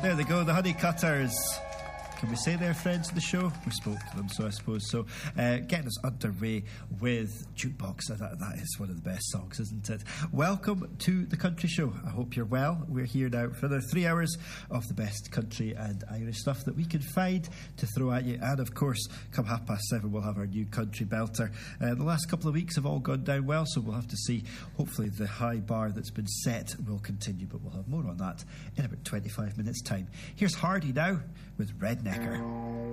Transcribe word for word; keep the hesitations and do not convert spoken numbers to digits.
There they go, the Honeycutters. Can we say they're friends of the show? We spoke to them, so I suppose so. Uh, getting us underway with Jukebox. That, that is one of the best songs, isn't it? Welcome to the Country Show. I hope you're well. We're here now for another three hours of the best country and Irish stuff that we can find to throw at you. And of course, come half past seven, we'll have our new country belter. Uh, the last couple of weeks have all gone down well, so we'll have to see. Hopefully the high bar that's been set will continue, but we'll have more on that in about twenty-five minutes' time. Here's Hardy now with Rednecker.